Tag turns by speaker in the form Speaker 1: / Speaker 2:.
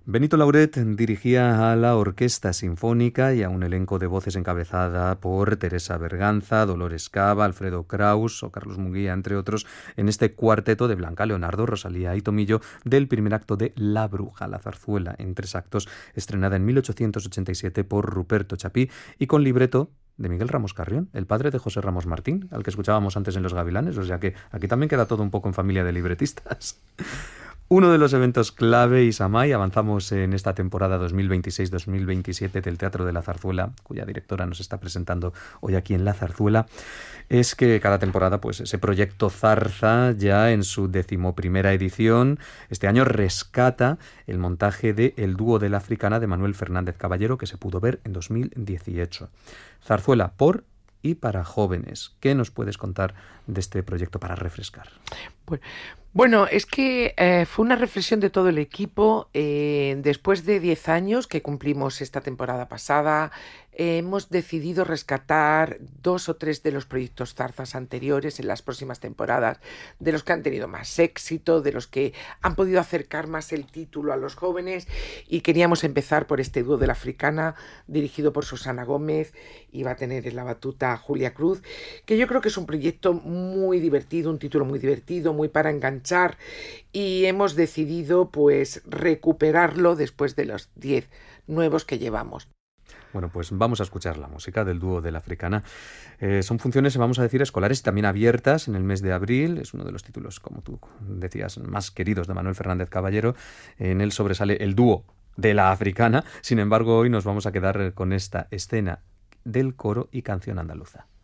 Speaker 1: Benito Lauret dirigía a la Orquesta Sinfónica y a un elenco de voces encabezada por Teresa Berganza, Dolores Cava, Alfredo Kraus o Carlos Munguía, entre otros, en este cuarteto de Blanca Leonardo, Rosalía y Tomillo del primer acto de La Bruja, la zarzuela en 3 actos, estrenada en 1887 por Ruperto Chapí y con libreto de Miguel Ramos Carrión, el padre de José Ramos Martín, al que escuchábamos antes en Los Gavilanes, o sea que aquí también queda todo un poco en familia de libretistas. Uno de los eventos clave, Isamay, avanzamos en esta temporada 2026-2027 del Teatro de la Zarzuela, cuya directora nos está presentando hoy aquí en La Zarzuela, es que cada temporada, pues ese proyecto Zarza, ya en su 11ª edición, este año rescata el montaje de El dúo de la Africana de Manuel Fernández Caballero, que se pudo ver en 2018. Zarzuela por y para jóvenes. ¿Qué nos puedes contar de este proyecto para refrescar?
Speaker 2: Bueno, es que fue una reflexión de todo el equipo. Después de 10 años que cumplimos esta temporada pasada, hemos decidido rescatar 2 o 3 de los proyectos Zarzas anteriores en las próximas temporadas, de los que han tenido más éxito, de los que han podido acercar más el título a los jóvenes, y queríamos empezar por este dúo de la Africana, dirigido por Susana Gómez, y va a tener en la batuta Julia Cruz, que yo creo que es un proyecto muy divertido, un título muy divertido, muy para enganchar, y hemos decidido pues recuperarlo después de los 10 nuevos que llevamos.
Speaker 1: Bueno, pues vamos a escuchar la música del dúo de la Africana. Son funciones, vamos a decir, escolares y también abiertas en el mes de abril. Es uno de los títulos, como tú decías, más queridos de Manuel Fernández Caballero. En él sobresale el dúo de la Africana. Sin embargo, hoy nos vamos a quedar con esta escena del coro y canción andaluza.